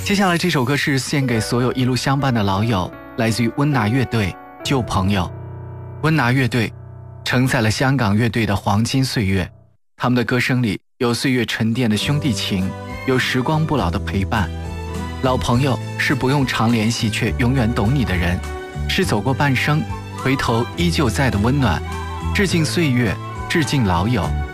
接下来这首歌是献给所有一路相伴的老友，来自于温拿乐队《旧朋友》。温拿乐队承载了香港乐队的黄金岁月，他们的歌声里有岁月沉淀的兄弟情，有时光不老的陪伴。老朋友是不用常联系却永远懂你的人，是走过半生回头依旧在的温暖。致敬岁月，致敬老友，